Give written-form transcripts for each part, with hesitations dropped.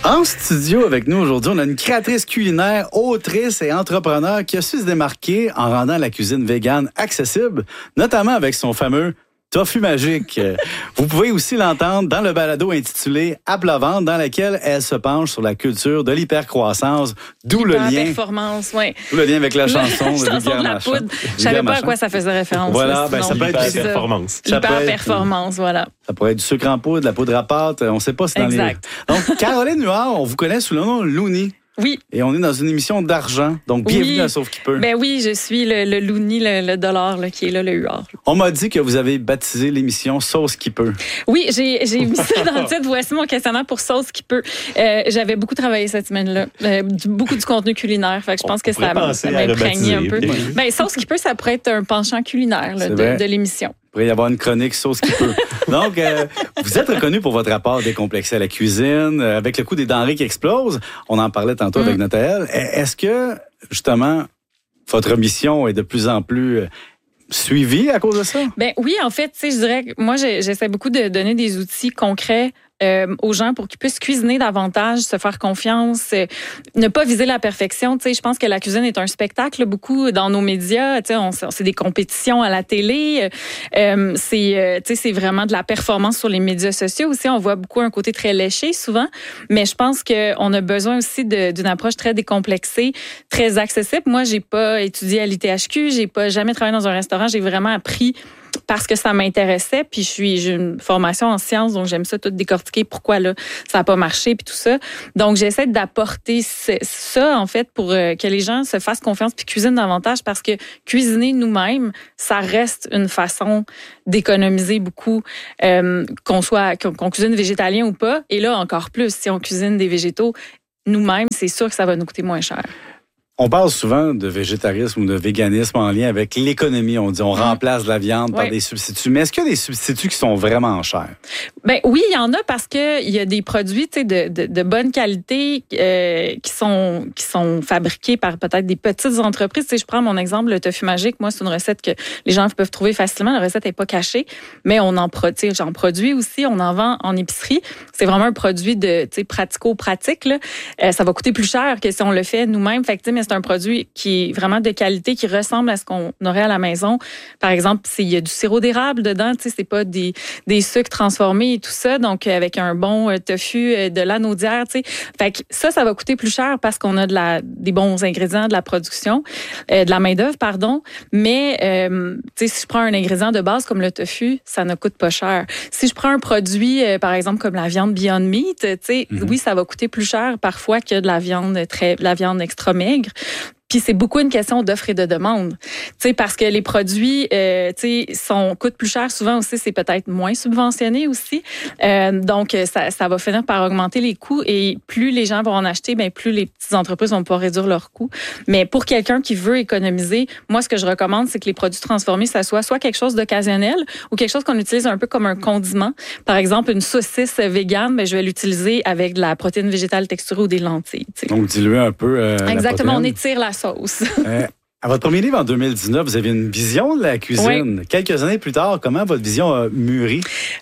En studio avec nous aujourd'hui, on a une créatrice culinaire, autrice et entrepreneur qui a su se démarquer en rendant la cuisine végane accessible, notamment avec son fameux tofu magique. Vous pouvez aussi l'entendre dans le balado intitulé « À plat ventre » dans lequel elle se penche sur la culture de l'hypercroissance, d'où le lien. L'hyperperformance, oui. D'où le lien avec la chanson de la poudre. Je savais pas à quoi ça faisait référence. Voilà, ben, ça peut être l'hyperperformance. L'hyperperformance, voilà. Ça pourrait être du sucre en poudre, de la poudre à pâte, on ne sait pas si dans exact. les... Donc, Caroline Huard, on vous connaît sous le nom Looney. Oui. Et on est dans une émission d'argent. Donc, bienvenue à Sauf qui peut. Ben oui, je suis le Looney, le dollar là, qui est là, le Huard. On m'a dit que vous avez baptisé l'émission Sauce qui peut. Oui, j'ai mis ça dans le titre. Voici mon questionnaire pour Sauce qui peut. J'avais beaucoup travaillé cette semaine-là. Beaucoup du contenu culinaire. Fait que je pense que ça m'a imprégné un peu. Ben, Sauce qui peut, ça pourrait être un penchant culinaire là, de l'émission. Il pourrait y avoir une chronique Sauce qui peut. Donc, vous êtes reconnu pour votre rapport décomplexé à la cuisine, avec le coût des denrées qui explose. On en parlait tantôt avec Nathaël. Est-ce que, justement, votre mission est de plus en plus suivie à cause de ça? Ben oui, en fait, tu sais, je dirais que moi, j'essaie beaucoup de donner des outils concrets aux gens pour qu'ils puissent cuisiner davantage, se faire confiance, ne pas viser la perfection. Tu sais, je pense que la cuisine est un spectacle beaucoup dans nos médias. Tu sais, c'est des compétitions à la télé. Tu sais, c'est vraiment de la performance sur les médias sociaux aussi. On voit beaucoup un côté très léché souvent, mais je pense qu'on a besoin aussi d'une approche très décomplexée, très accessible. Moi, j'ai pas étudié à l'ITHQ, j'ai pas jamais travaillé dans un restaurant. J'ai vraiment appris parce que ça m'intéressait, puis j'ai une formation en sciences, donc j'aime ça tout décortiquer, pourquoi là ça n'a pas marché, puis tout ça. Donc j'essaie d'apporter ça, en fait, pour que les gens se fassent confiance puis cuisinent davantage, parce que cuisiner nous-mêmes, ça reste une façon d'économiser beaucoup, qu'on cuisine végétalien ou pas. Et là, encore plus, si on cuisine des végétaux nous-mêmes, c'est sûr que ça va nous coûter moins cher. On parle souvent de végétarisme ou de véganisme en lien avec l'économie. On dit on remplace la viande par des substituts. Mais est-ce qu'il y a des substituts qui sont vraiment chers? Ben oui, il y en a, parce que il y a des produits de bonne qualité qui sont fabriqués par peut-être des petites entreprises. Tu sais, je prends mon exemple, le tofu magique. Moi, c'est une recette que les gens peuvent trouver facilement. La recette n'est pas cachée, mais j'en produis aussi. On en vend en épicerie. C'est vraiment un produit pratico-pratique. Là. Ça va coûter plus cher que si on le fait nous-mêmes. Fait que, mais c'est un produit qui est vraiment de qualité, qui ressemble à ce qu'on aurait à la maison. Par exemple, il y a du sirop d'érable dedans, tu sais, c'est pas des sucres transformés et tout ça, donc avec un bon tofu, de l'anaudière, tu sais. Fait que ça va coûter plus cher parce qu'on a des bons ingrédients, de la production, de la main-d'œuvre, pardon. Mais, tu sais, si je prends un ingrédient de base comme le tofu, ça ne coûte pas cher. Si je prends un produit, par exemple, comme la viande Beyond Meat, tu sais, oui, ça va coûter plus cher parfois que de la viande extra maigre. Puis c'est beaucoup une question d'offre et de demande. Tu sais, parce que les produits, tu sais, coûtent plus cher. Souvent aussi, c'est peut-être moins subventionné aussi. Donc, ça va finir par augmenter les coûts. Et plus les gens vont en acheter, bien, plus les petites entreprises vont pouvoir réduire leurs coûts. Mais pour quelqu'un qui veut économiser, moi, ce que je recommande, c'est que les produits transformés, ça soit quelque chose d'occasionnel ou quelque chose qu'on utilise un peu comme un condiment. Par exemple, une saucisse végane, bien, je vais l'utiliser avec de la protéine végétale texturée ou des lentilles. Tu sais. Donc, diluer un peu exactement, on étire la sauce. À votre premier livre en 2019, vous avez une vision de la cuisine. Oui. Quelques années plus tard, comment votre vision a mûri?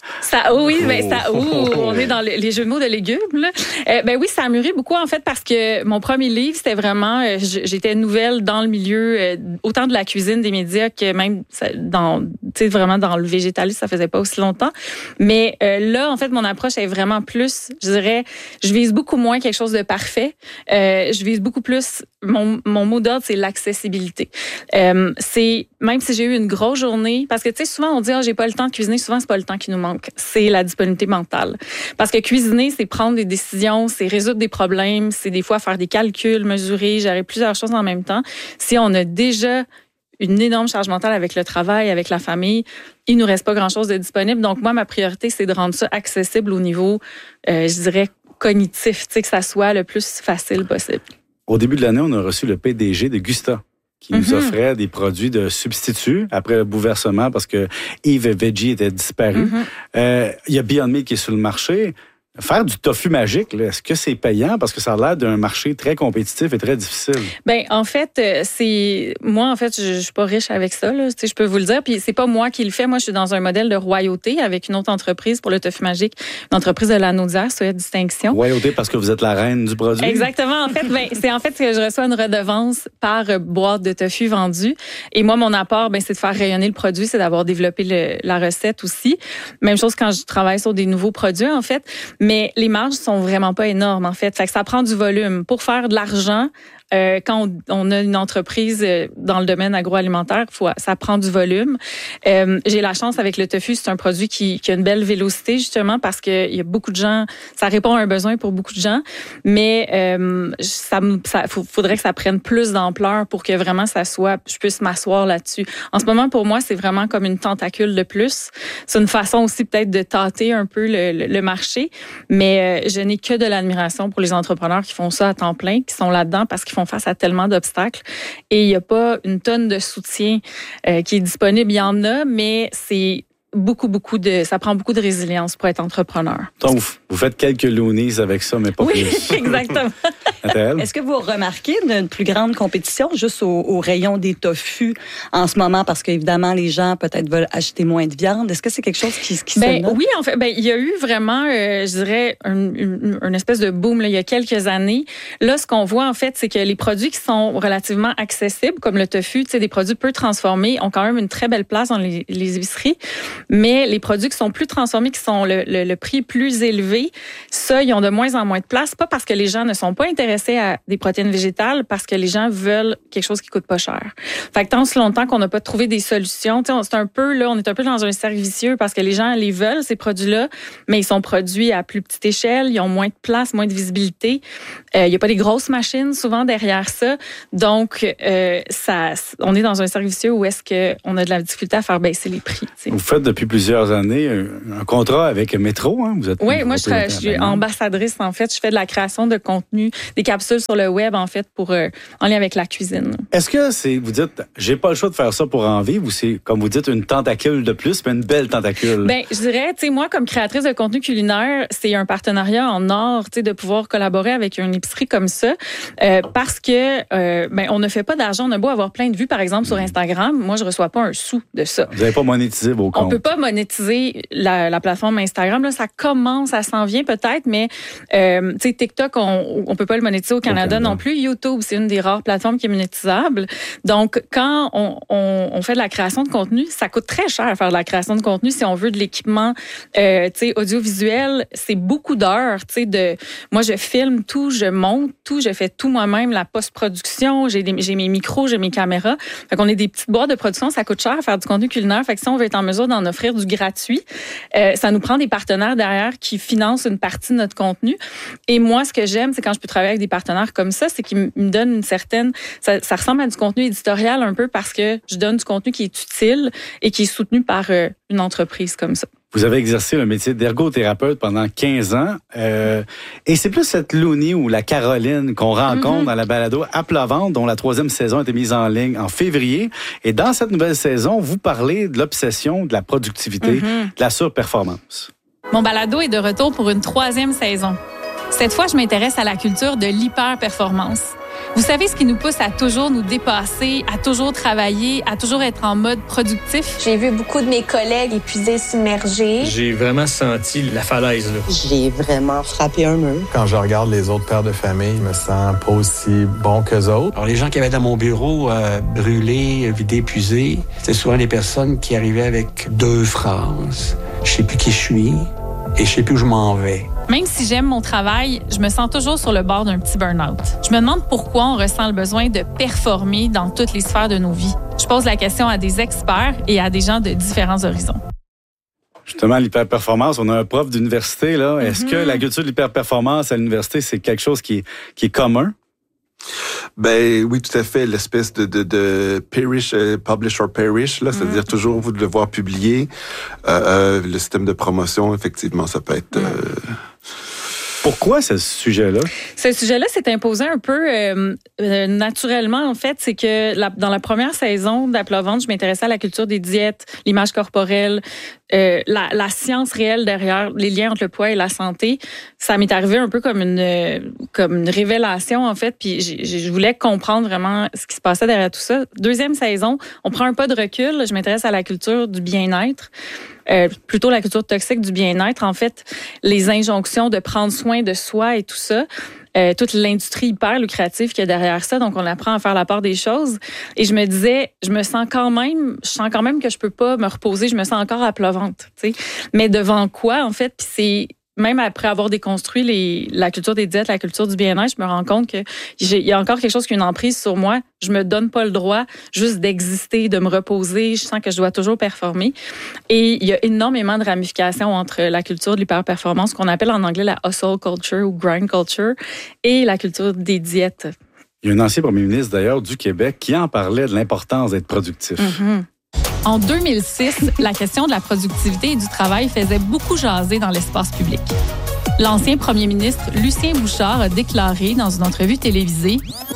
On est dans les jeux de mots de légumes. Là. Ben oui, ça a mûri beaucoup, en fait, parce que mon premier livre, c'était vraiment... j'étais nouvelle dans le milieu, autant de la cuisine, des médias, que même vraiment dans le végétalisme, ça faisait pas aussi longtemps. Mais là, en fait, mon approche est vraiment plus, je dirais, je vise beaucoup moins quelque chose de parfait. Je vise beaucoup plus... Mon mot d'ordre, c'est l'accessibilité. C'est même si j'ai eu une grosse journée, parce que tu sais souvent on dit j'ai pas le temps de cuisiner, souvent c'est pas le temps qui nous manque, c'est la disponibilité mentale. Parce que cuisiner, c'est prendre des décisions, c'est résoudre des problèmes, c'est des fois faire des calculs, mesurer, gérer plusieurs choses en même temps. Si on a déjà une énorme charge mentale avec le travail, avec la famille, il nous reste pas grand-chose de disponible. Donc moi, ma priorité, c'est de rendre ça accessible au niveau, je dirais, cognitif, tu sais, que ça soit le plus facile possible. Au début de l'année, on a reçu le PDG de Gusta, qui nous offrait des produits de substituts après le bouleversement parce que Yves Veggie était disparu. Il y a Beyond Meat qui est sur le marché. Faire du tofu magique, là, est-ce que c'est payant? Parce que ça a l'air d'un marché très compétitif et très difficile. Ben en fait, moi, en fait, je suis pas riche avec ça, là, je peux vous le dire. Puis c'est pas moi qui le fais. Moi, je suis dans un modèle de royauté avec une autre entreprise pour le tofu magique, une entreprise de la Naudière, souhaite distinction. Royauté parce que vous êtes la reine du produit? Exactement. En fait, c'est en fait que je reçois une redevance par boîte de tofu vendue. Et moi, mon apport, c'est de faire rayonner le produit, c'est d'avoir développé la recette aussi. Même chose quand je travaille sur des nouveaux produits, en fait. Mais les marges sont vraiment pas énormes, en fait. Fait que ça prend du volume. Pour faire de l'argent, quand on a une entreprise dans le domaine agroalimentaire, ça prend du volume. J'ai la chance avec le tofu, c'est un produit qui a une belle vélocité, justement, parce qu'il y a beaucoup de gens, ça répond à un besoin pour beaucoup de gens, mais faudrait que ça prenne plus d'ampleur pour que vraiment je puisse m'asseoir là-dessus. En ce moment, pour moi, c'est vraiment comme une tentacule de plus. C'est une façon aussi peut-être de tâter un peu le marché, mais je n'ai que de l'admiration pour les entrepreneurs qui font ça à temps plein, qui sont là-dedans parce qu'ils font face à tellement d'obstacles et il n'y a pas une tonne de soutien qui est disponible. Il y en a, mais c'est ça prend beaucoup de résilience pour être entrepreneur. Donc, vous faites quelques loonies avec ça, mais pas plus. Oui, exactement. Est-ce que vous remarquez une plus grande compétition juste au rayon des tofu en ce moment? Parce qu'évidemment, les gens peut-être veulent acheter moins de viande. Est-ce que c'est quelque chose qui se note? Oui, en fait, il y a eu vraiment, je dirais, une espèce de boom là, il y a quelques années. Là, ce qu'on voit, en fait, c'est que les produits qui sont relativement accessibles, comme le tofu, des produits peu transformés, ont quand même une très belle place dans les épiceries. Mais les produits qui sont plus transformés, qui sont le prix plus élevé, ça, ils ont de moins en moins de place. Pas parce que les gens ne sont pas intéressés à des protéines végétales, parce que les gens veulent quelque chose qui coûte pas cher. Fait que tant si longtemps qu'on n'a pas trouvé des solutions, on est un peu dans un cercle vicieux parce que les gens les veulent, ces produits-là, mais ils sont produits à plus petite échelle, ils ont moins de place, moins de visibilité. Il n'y a pas des grosses machines souvent derrière ça. Donc, on est dans un cercle vicieux où est-ce qu'on a de la difficulté à faire baisser les prix. T'sais. Vous faites depuis plusieurs années un contrat avec Métro, hein? Oui, moi, je suis ambassadrice, en fait. Je fais de la création de contenu, des capsules sur le web, en fait, en lien avec la cuisine. Est-ce que vous dites, j'ai pas le choix de faire ça pour en vivre, ou c'est, comme vous dites, une tentacule de plus, mais une belle tentacule? Je dirais, moi, comme créatrice de contenu culinaire, c'est un partenariat en or, de pouvoir collaborer avec une épicerie comme ça, parce que, on ne fait pas d'argent. On a beau avoir plein de vues, par exemple, sur Instagram. Moi, je reçois pas un sou de ça. Vous n'avez pas monétisé vos comptes? On peut pas monétiser la plateforme Instagram. Là, ça commence, ça s'en vient peut-être, mais TikTok, on peut pas le monétiser au Canada non plus. YouTube, c'est une des rares plateformes qui est monétisable. Donc, quand on fait de la création de contenu, ça coûte très cher faire de la création de contenu si on veut de l'équipement audiovisuel. C'est beaucoup d'heures. Moi, je filme tout, je monte tout, je fais tout moi-même, la post-production, j'ai mes micros, j'ai mes caméras. Fait qu'on est des petites boîtes de production, ça coûte cher faire du contenu culinaire. Fait que si on veut être en mesure d'en offrir du gratuit, ça nous prend des partenaires derrière qui financent une partie de notre contenu. Et moi, ce que j'aime, c'est quand je peux travailler avec des partenaires comme ça, c'est qu'ils me donnent une certaine... Ça ressemble à du contenu éditorial un peu parce que je donne du contenu qui est utile et qui est soutenu par une entreprise comme ça. Vous avez exercé le métier d'ergothérapeute pendant 15 ans. Et c'est plus cette Loonie ou la Caroline qu'on rencontre dans la balado À plat ventre, dont la 3e saison a été mise en ligne en février. Et dans cette nouvelle saison, vous parlez de l'obsession, de la productivité, de la surperformance. Mon balado est de retour pour une 3e saison. Cette fois, je m'intéresse à la culture de l'hyper-performance. Vous savez ce qui nous pousse à toujours nous dépasser, à toujours travailler, à toujours être en mode productif? J'ai vu beaucoup de mes collègues épuisés, submergés. J'ai vraiment senti la falaise, là. J'ai vraiment frappé un mur. Quand je regarde les autres pères de famille, je me sens pas aussi bon qu'eux autres. Alors, les gens qui avaient dans mon bureau brûlés, vidés, épuisés, c'était souvent des personnes qui arrivaient avec 2 phrases. Je sais plus qui je suis et je sais plus où je m'en vais. Même si j'aime mon travail, je me sens toujours sur le bord d'un petit burn-out. Je me demande pourquoi on ressent le besoin de performer dans toutes les sphères de nos vies. Je pose la question à des experts et à des gens de différents horizons. Justement, l'hyperperformance, on a un prof d'université, là. Est-ce que la culture de l'hyperperformance à l'université, c'est quelque chose qui est commun? Ben oui, tout à fait. L'espèce de perish, publish or perish, là, c'est-à-dire toujours vous devoir publier. Le système de promotion, effectivement, ça peut être... Pourquoi ce sujet-là? Ce sujet-là s'est imposé un peu naturellement, en fait. C'est que dans la première saison d'À plat ventre, je m'intéressais à la culture des diètes, l'image corporelle, la science réelle derrière les liens entre le poids et la santé. Ça m'est arrivé un peu comme une révélation, en fait. Puis je voulais comprendre vraiment ce qui se passait derrière tout ça. Deuxième saison, on prend un pas de recul. Je m'intéresse à la culture du bien-être. Plutôt la culture toxique du bien-être, en fait, les injonctions de prendre soin de soi et tout ça, toute l'industrie hyper lucrative qu'il y a derrière ça, donc on apprend à faire la part des choses. Et je me disais, je sens quand même que je peux pas me reposer, je me sens encore à plat ventre, tu sais. Mais devant quoi, en fait, puis c'est même après avoir déconstruit la culture des diètes, la culture du bien-être, je me rends compte que il y a encore quelque chose qui a une emprise sur moi. Je me donne pas le droit juste d'exister, de me reposer. Je sens que je dois toujours performer. Et il y a énormément de ramifications entre la culture de l'hyperperformance, qu'on appelle en anglais la hustle culture ou grind culture, et la culture des diètes. Il y a un ancien premier ministre, d'ailleurs, du Québec, qui en parlait de l'importance d'être productif. Mm-hmm. En 2006, la question de la productivité et du travail faisait beaucoup jaser dans l'espace public. L'ancien premier ministre Lucien Bouchard a déclaré dans une entrevue télévisée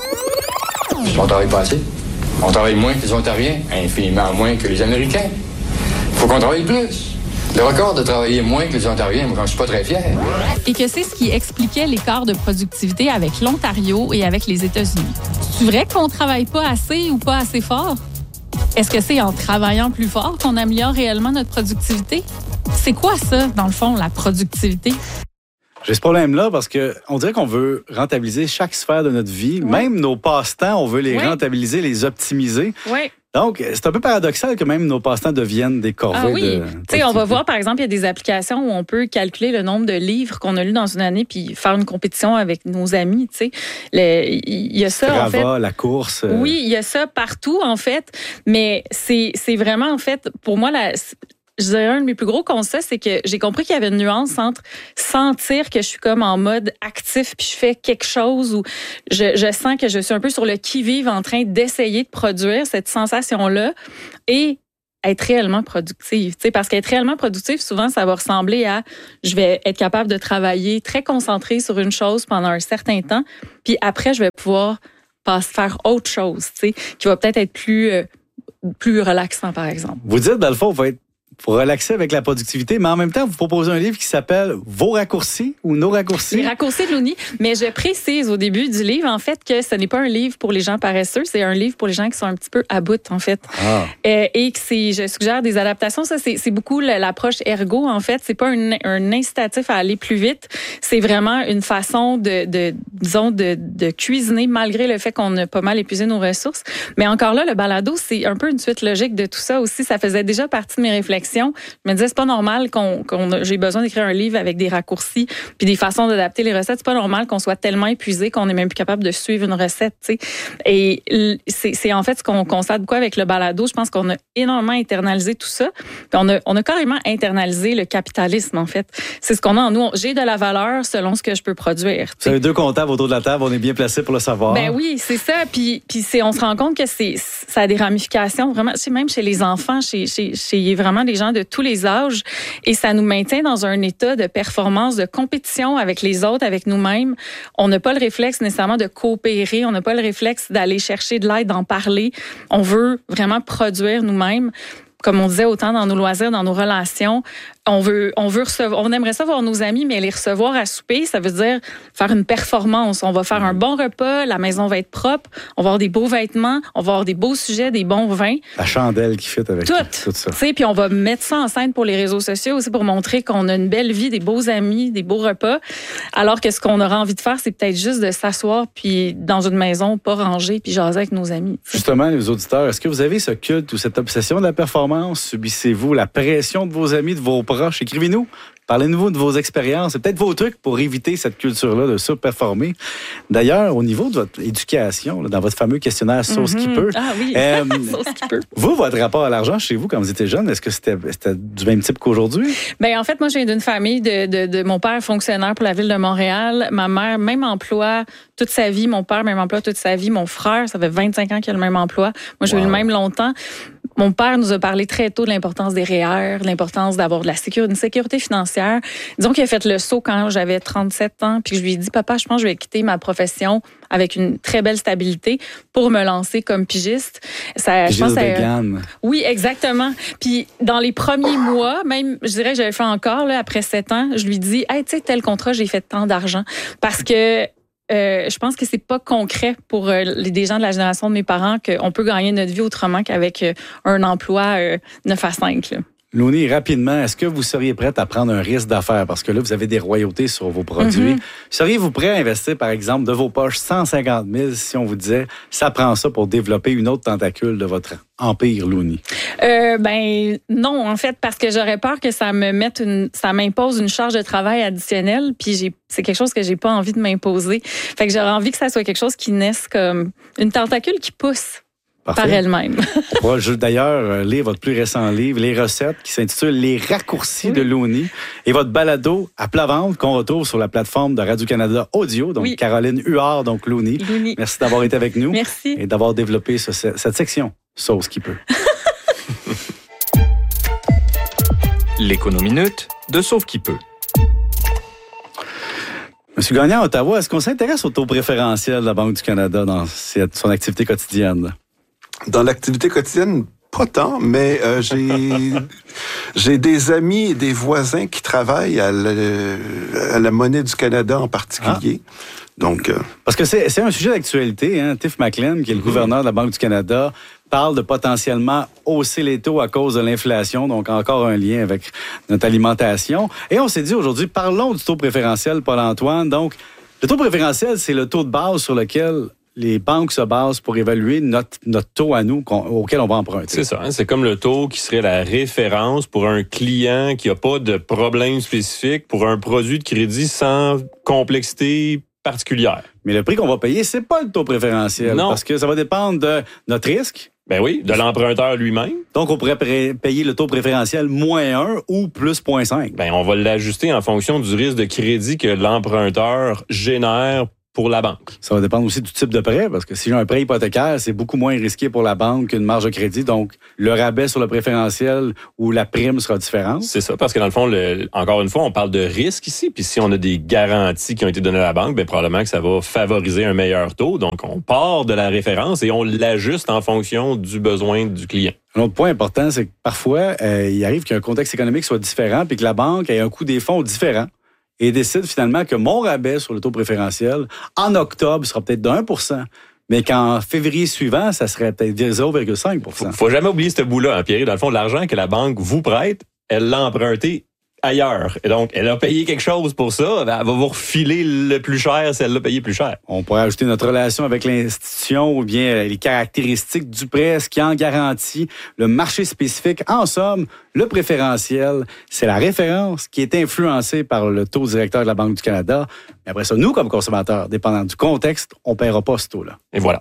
« On travaille pas assez. On travaille moins que les Ontariens, infiniment moins que les Américains. Il faut qu'on travaille plus. Le record de travailler moins que les Ontariens, moi, j'en suis pas très fier. » Et que c'est ce qui expliquait l'écart de productivité avec l'Ontario et avec les États-Unis. C'est vrai qu'on travaille pas assez ou pas assez fort? Est-ce que c'est en travaillant plus fort qu'on améliore réellement notre productivité? C'est quoi ça, dans le fond, la productivité? J'ai ce problème-là parce qu'on dirait qu'on veut rentabiliser chaque sphère de notre vie. Oui. Même nos passe-temps, on veut les rentabiliser, les optimiser. Oui. Donc, c'est un peu paradoxal que même nos passe-temps deviennent des corvées. Ah oui. Tu sais, on va voir, par exemple, il y a des applications où on peut calculer le nombre de livres qu'on a lus dans une année puis faire une compétition avec nos amis, tu sais. Il y a ça, Strava, en fait. la course. Oui, il y a ça partout, en fait. Mais c'est vraiment, en fait, pour moi, je dirais un de mes plus gros constats, c'est que j'ai compris qu'il y avait une nuance entre sentir que je suis comme en mode actif puis je fais quelque chose ou je sens que je suis un peu sur le qui-vive en train d'essayer de produire cette sensation-là et être réellement productive. Tu sais, parce qu'être réellement productive, souvent, ça va ressembler à je vais être capable de travailler très concentré sur une chose pendant un certain temps puis après, je vais pouvoir faire autre chose, tu sais, qui va peut-être être plus relaxant, par exemple. Vous dites, dans le fond, pour relaxer avec la productivité, mais en même temps, vous proposez un livre qui s'appelle « Vos raccourcis » ou « Nos raccourcis ». Les raccourcis de Looney. Mais je précise au début du livre, en fait, que ce n'est pas un livre pour les gens paresseux, c'est un livre pour les gens qui sont un petit peu à bout, en fait. Ah. Et que je suggère des adaptations. Ça, c'est beaucoup l'approche ergo, en fait. C'est pas un incitatif à aller plus vite. C'est vraiment une façon de cuisiner malgré le fait qu'on a pas mal épuisé nos ressources. Mais encore là, le balado, c'est un peu une suite logique de tout ça aussi. Ça faisait déjà partie de mes réflexions. Je me disais, c'est pas normal j'ai besoin d'écrire un livre avec des raccourcis puis des façons d'adapter les recettes. C'est pas normal qu'on soit tellement épuisé qu'on n'est même plus capable de suivre une recette, tu sais. Et c'est en fait ce qu'on constate beaucoup avec le balado. Je pense qu'on a énormément internalisé tout ça. Puis on a carrément internalisé le capitalisme, en fait. C'est ce qu'on a en nous. J'ai de la valeur selon ce que je peux produire. Vous avez deux comptables autour de la table. On est bien placés pour le savoir. Ben oui, c'est ça. Puis on se rend compte que ça a des ramifications vraiment, même chez les enfants, chez vraiment des gens de tous les âges, et ça nous maintient dans un état de performance, de compétition avec les autres, avec nous-mêmes. On n'a pas le réflexe nécessairement de coopérer, on n'a pas le réflexe d'aller chercher de l'aide, d'en parler. On veut vraiment produire nous-mêmes. Comme on disait, autant dans nos loisirs, dans nos relations, on aimerait ça voir nos amis, mais les recevoir à souper, ça veut dire faire une performance. On va faire un bon repas, la maison va être propre, on va avoir des beaux vêtements, on va avoir des beaux sujets, des bons vins. La chandelle qui fit avec tout ça. Puis on va mettre ça en scène pour les réseaux sociaux aussi pour montrer qu'on a une belle vie, des beaux amis, des beaux repas. Alors que ce qu'on aura envie de faire, c'est peut-être juste de s'asseoir puis dans une maison pas rangée puis jaser avec nos amis. Justement, les auditeurs, est-ce que vous avez ce culte ou cette obsession de la performance? Subissez-vous la pression de vos amis, de vos proches? Écrivez-nous. Parlez-nous de vos expériences et peut-être vos trucs pour éviter cette culture-là de surperformer. D'ailleurs, au niveau de votre éducation, dans votre fameux questionnaire Sauce qui peut. Ah oui, Sauce qui peut. Vous, votre rapport à l'argent chez vous, quand vous étiez jeune, est-ce que c'était du même type qu'aujourd'hui? Bien, en fait, moi, je viens d'une famille de mon père fonctionnaire pour la Ville de Montréal. Ma mère, même emploi toute sa vie. Mon père, même emploi toute sa vie. Mon frère, ça fait 25 ans qu'il a le même emploi. Moi, j'ai eu le même longtemps. Mon père nous a parlé très tôt de l'importance des REER, de l'importance d'avoir de une sécurité financière. Disons qu'il a fait le saut quand j'avais 37 ans, puis je lui ai dit, papa, je pense que je vais quitter ma profession avec une très belle stabilité pour me lancer comme pigiste. Vegan. Oui, exactement. Puis dans les premiers mois, même, je dirais que j'avais fait encore, là, après 7 ans, je lui dis, hey, tu sais, tel contrat, j'ai fait tant d'argent. Parce que je pense que c'est pas concret pour des gens de la génération de mes parents qu'on peut gagner notre vie autrement qu'avec un emploi 9 à 5. Là. Louni, rapidement, est-ce que vous seriez prête à prendre un risque d'affaires? Parce que là, vous avez des royautés sur vos produits. Mm-hmm. Seriez-vous prêt à investir, par exemple, de vos poches 150 000 si on vous disait, ça prend ça pour développer une autre tentacule de votre empire, Louni? Non, en fait, parce que j'aurais peur que ça m'impose une charge de travail additionnelle, puis c'est quelque chose que j'ai pas envie de m'imposer. Fait que j'aurais envie que ça soit quelque chose qui naisse comme une tentacule qui pousse. Parfait. Par elle-même. On pourra d'ailleurs lire votre plus récent livre, Les recettes, qui s'intitule Les raccourcis de Louni, et votre balado à plat ventre qu'on retrouve sur la plateforme de Radio-Canada Audio, donc Caroline Huard, donc Louni. Merci d'avoir été avec nous. Merci. Et d'avoir développé cette section Sauce qui peut. L'économinute de Sauve qui peut. Monsieur Gagnon, à Ottawa, est-ce qu'on s'intéresse au taux préférentiel de la Banque du Canada dans son activité quotidienne? Dans l'activité quotidienne, pas tant, mais j'ai des amis et des voisins qui travaillent à la monnaie du Canada en particulier. Donc, parce que c'est un sujet d'actualité, hein? Tiff Macklem, qui est le gouverneur de la Banque du Canada, parle de potentiellement hausser les taux à cause de l'inflation, donc encore un lien avec notre alimentation. Et on s'est dit aujourd'hui, parlons du taux préférentiel, Paul-Antoine. Donc, le taux préférentiel, c'est le taux de base sur lequel les banques se basent pour évaluer notre taux à nous auquel on va emprunter. C'est ça. Hein? C'est comme le taux qui serait la référence pour un client qui n'a pas de problème spécifique pour un produit de crédit sans complexité particulière. Mais le prix qu'on va payer, c'est pas le taux préférentiel. Non. Parce que ça va dépendre de notre risque. Ben oui, de l'emprunteur lui-même. Donc, on pourrait payer le taux préférentiel -1 ou plus 0.5. Ben, on va l'ajuster en fonction du risque de crédit que l'emprunteur génère pour la banque. Ça va dépendre aussi du type de prêt, parce que si j'ai un prêt hypothécaire, c'est beaucoup moins risqué pour la banque qu'une marge de crédit. Donc, le rabais sur le préférentiel ou la prime sera différente. C'est ça, parce que dans le fond, encore une fois, on parle de risque ici. Puis si on a des garanties qui ont été données à la banque, bien probablement que ça va favoriser un meilleur taux. Donc, on part de la référence et on l'ajuste en fonction du besoin du client. Un autre point important, c'est que parfois, il arrive qu'un contexte économique soit différent puis que la banque ait un coût des fonds différent. Et décide finalement que mon rabais sur le taux préférentiel, en octobre, sera peut-être de 1%, mais qu'en février suivant, ça serait peut-être 0,5%. Faut jamais oublier ce bout-là, hein, Pierre. Dans le fond, l'argent que la banque vous prête, elle l'a emprunté ailleurs. Et donc, elle a payé quelque chose pour ça. Elle va vous refiler le plus cher si elle l'a payé plus cher. On pourrait ajouter notre relation avec l'institution ou bien les caractéristiques du prêt, ce qui en garantit, le marché spécifique. En somme, le préférentiel, c'est la référence qui est influencée par le taux directeur de la Banque du Canada. Mais après ça, nous, comme consommateurs, dépendant du contexte, on ne paiera pas ce taux-là. Et voilà.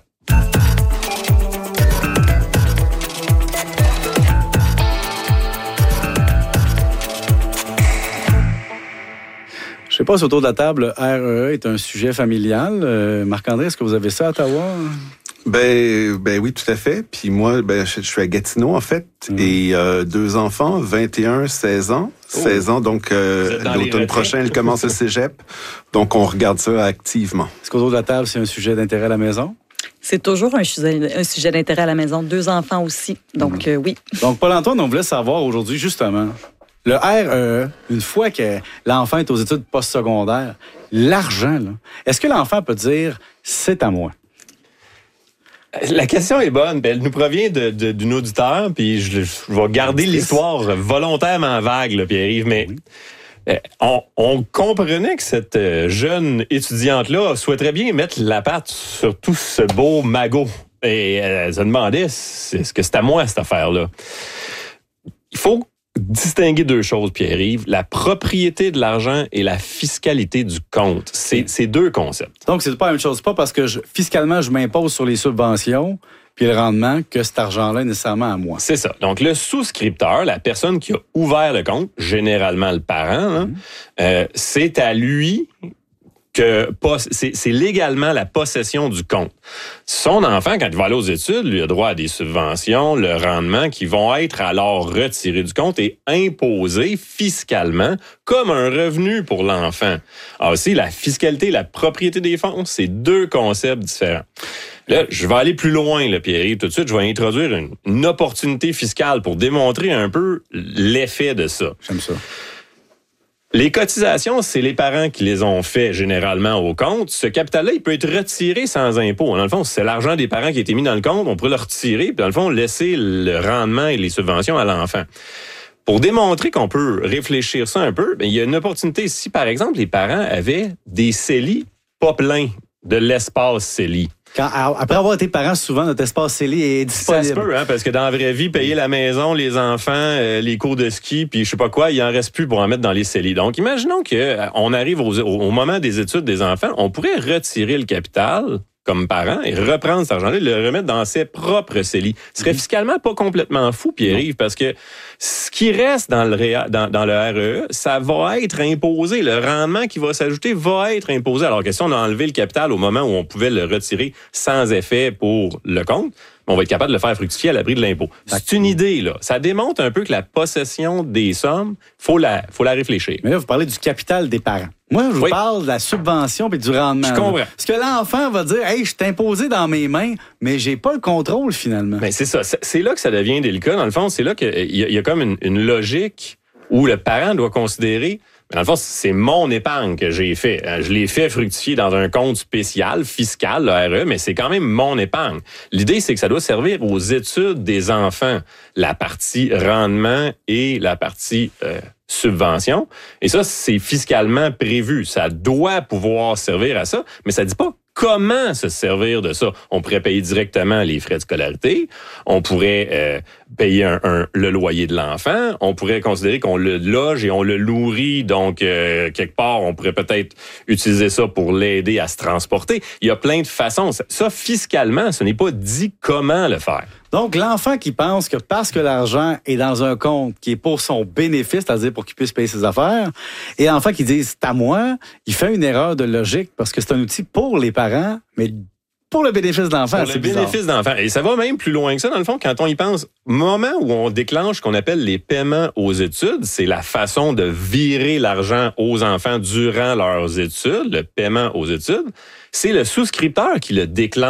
Je sais pas si autour de la table, REE est un sujet familial. Marc-André, est-ce que vous avez ça à Ottawa? Ben oui, tout à fait. Puis moi, je suis à Gatineau, en fait. Et 2 enfants, 21, 16 ans. 16 ans, donc l'automne prochain, ils commencent le cégep. Donc, on regarde ça activement. Est-ce qu'autour de la table, c'est un sujet d'intérêt à la maison? C'est toujours un sujet d'intérêt à la maison. 2 enfants aussi. Donc, oui. Donc, Paul-Antoine, on voulait savoir aujourd'hui, justement, le REE, une fois que l'enfant est aux études postsecondaires, l'argent, là, est-ce que l'enfant peut dire « c'est à moi » ? La question est bonne. Elle nous provient d'une auditeur, puis je vais garder l'histoire volontairement vague, là, Pierre-Yves, mais on comprenait que cette jeune étudiante-là souhaiterait bien mettre la patte sur tout ce beau magot. Et elle se demandait, est-ce que c'est à moi, cette affaire-là? Il faut distinguer 2 choses, Pierre-Yves. La propriété de l'argent et la fiscalité du compte. C'est 2 concepts. Donc, c'est pas la même chose. C'est pas parce que fiscalement, je m'impose sur les subventions puis le rendement que cet argent-là est nécessairement à moi. C'est ça. Donc, le souscripteur, la personne qui a ouvert le compte, généralement le parent, c'est à lui c'est légalement la possession du compte. Son enfant, quand il va aller aux études, lui a droit à des subventions, le rendement qui vont être alors retirés du compte et imposés fiscalement comme un revenu pour l'enfant. Alors aussi, la fiscalité, la propriété des fonds, c'est deux concepts différents. Là, je vais aller plus loin, là, Pierre-Yves. Tout de suite, je vais introduire une opportunité fiscale pour démontrer un peu l'effet de ça. J'aime ça. Les cotisations, c'est les parents qui les ont fait généralement au compte. Ce capital-là, il peut être retiré sans impôt. Dans le fond, c'est l'argent des parents qui a été mis dans le compte. On pourrait le retirer, puis dans le fond, laisser le rendement et les subventions à l'enfant. Pour démontrer qu'on peut réfléchir ça un peu, bien, il y a une opportunité. Si, par exemple, les parents avaient des CELI pas pleins de l'espace CELI. Après avoir été parents, souvent, notre espace CELI est disponible. Ça se peut, hein, parce que dans la vraie vie, payer la maison, les enfants, les cours de ski, puis je sais pas quoi, il en reste plus pour en mettre dans les CELI. Donc, imaginons qu'on arrive au moment des études des enfants, on pourrait retirer le capital comme parent et reprendre cet argent-là et le remettre dans ses propres CELI. Ce serait fiscalement pas complètement fou, Pierre-Yves, parce que ce qui reste dans le REE, ça va être imposé. Le rendement qui va s'ajouter va être imposé. Alors que si on a enlevé le capital au moment où on pouvait le retirer sans effet pour le compte, on va être capable de le faire fructifier à l'abri de l'impôt. C'est une idée, là. Ça démontre un peu que la possession des sommes, faut la réfléchir. Mais là, vous parlez du capital des parents. Moi, je vous parle de la subvention et du rendement. Je comprends. Parce que l'enfant va dire, hey, je t'ai imposé dans mes mains, mais j'ai pas le contrôle finalement. Mais c'est ça. C'est là que ça devient délicat. Dans le fond, c'est là qu'il y a comme une logique où le parent doit considérer, dans le fond, c'est mon épargne que j'ai fait. Je l'ai fait fructifier dans un compte spécial, fiscal, le RE, mais c'est quand même mon épargne. L'idée, c'est que ça doit servir aux études des enfants, la partie rendement et la partie subvention. Et ça, c'est fiscalement prévu. Ça doit pouvoir servir à ça, mais ça dit pas comment se servir de ça. On pourrait payer directement les frais de scolarité. On pourrait payer le loyer de l'enfant. On pourrait considérer qu'on le loge et on le nourrit. Donc, quelque part, on pourrait peut-être utiliser ça pour l'aider à se transporter. Il y a plein de façons. Ça, fiscalement, ce n'est pas dit comment le faire. Donc, l'enfant qui pense que parce que l'argent est dans un compte qui est pour son bénéfice, c'est-à-dire pour qu'il puisse payer ses affaires, et l'enfant qui dit « c'est à moi », il fait une erreur de logique parce que c'est un outil pour les parents, mais pour le bénéfice de l'enfant, c'est bizarre. Pour le bénéfice d'enfant. Et ça va même plus loin que ça, dans le fond, quand on y pense. Moment où on déclenche ce qu'on appelle les paiements aux études, c'est la façon de virer l'argent aux enfants durant leurs études, le paiement aux études, c'est le souscripteur qui le déclenche.